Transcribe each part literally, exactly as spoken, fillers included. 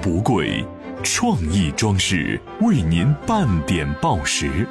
不贵，创意装饰为您半点报时。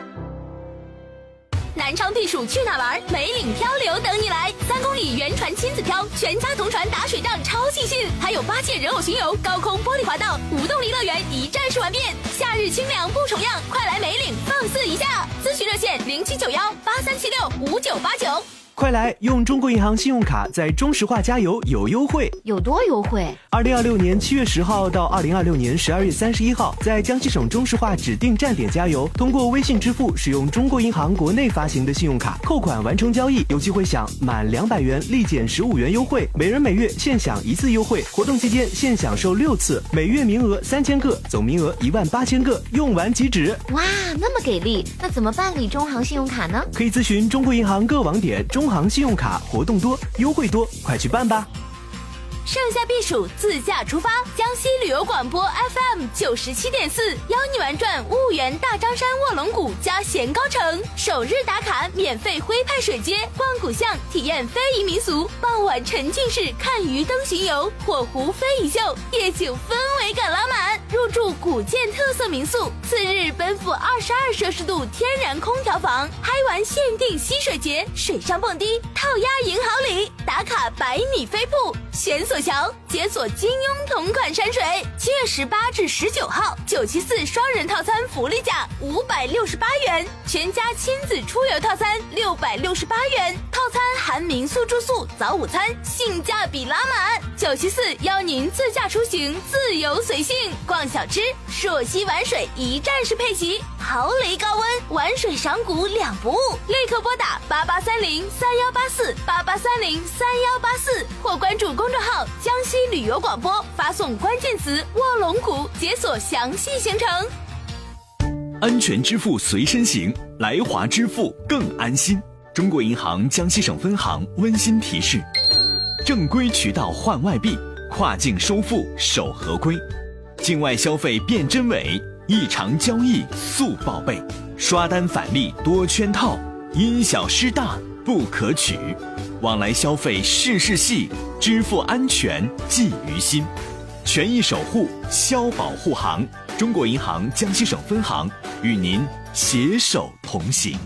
南昌避暑去哪玩？梅岭漂流等你来！三公里原船亲子漂，全家同船打水仗，超尽兴！还有八戒人偶巡游、高空玻璃滑道、无动力乐园，一站式玩遍。夏日清凉不重样，快来梅岭放肆一下！咨询热线零七九幺八三七六五九八九。 快来用中国银行信用卡在中石化加油有优惠， 有多优惠？ 二零二六年七月十号到二零二六年十二月三十一号，在江西省中石化指定站点加油，通过微信支付使用中国银行国内发行的信用卡扣款完成交易，有机会享满两百元立减十五元优惠，每人每月限享一次优惠。活动期间限享受六次，每月名额三千个，总名额一万八千个，用完即止。 哇，那么给力！那怎么办理中行信用卡呢？ 可以咨询中国银行各网点。中行信用卡活动多，优惠多，快去办吧！ 盛夏避暑，自驾出发，江西旅游广播 F M 九十七点四，邀你玩转婺源大张山卧龙谷加咸高城，首日打卡免费徽派水街，逛古巷，体验非遗民俗，傍晚沉浸式看鱼灯巡游，火狐非遗秀，夜景氛围感拉满，入住古建特色民宿，次日奔赴二十二摄氏度天然空调房，嗨玩限定溪水节，水上蹦迪，套鸭赢好礼，打卡百米飞瀑，悬索桥解锁金庸同款山水。七月十八至十九号，九七四双人套餐福利价五百六十八元，全家亲子出游套餐六百六十八元，套餐含民宿住宿、早午餐，性价比拉满。九七四邀您自驾出行，自由随性，逛小吃，朔溪玩水一站式配齐，豪雷高温，玩水赏古两不误。立刻拨打八八三零三幺八四八八三零三幺八四，或关注公众号江西旅游广播，发送关键词卧龙谷，解锁详细行程。 安全支付随身行，来华支付更安心。中国银行江西省分行温馨提示：正规渠道换外币，跨境收付守合规，境外消费辨真伪，异常交易速报备，刷单返利多圈套，因小失大不可取。往来消费事事细，支付安全记于心。权益守护，消保护行。中国银行江西省分行与您携手同行。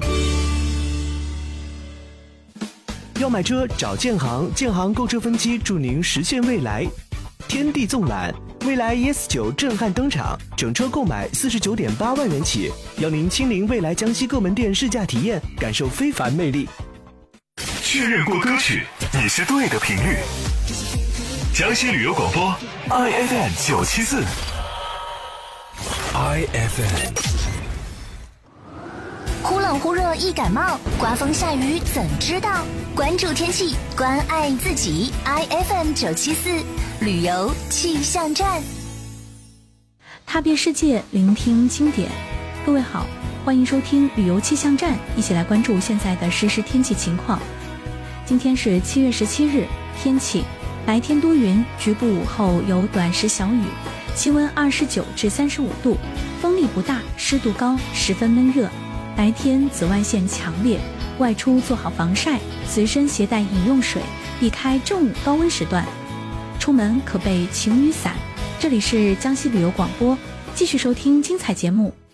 要买车找建行，建行购车分期助您实现未来。天地纵览，蔚来 E S 九震撼登场，整车购买四十九点八万元起，邀您亲临蔚来江西各门店试驾体验，感受非凡魅力。 确认过歌曲，你是对的频率。江西旅游广播 I F M 九七四 I F M。 忽冷忽热易感冒，刮风下雨怎知道？关注天气，关爱自己。 I F M 九七四旅游气象站， 踏遍世界，聆听经典。各位好，欢迎收听旅游气象站，一起来关注现在的实时天气情况。今天是七月十七日，天气白天多云，局部午后有短时小雨，气温二十九至三十五度，风力不大，湿度高，十分闷热。白天紫外线强烈，外出做好防晒，随身携带饮用水，避开正午高温时段。出门可备晴雨伞。这里是江西旅游广播，继续收听精彩节目，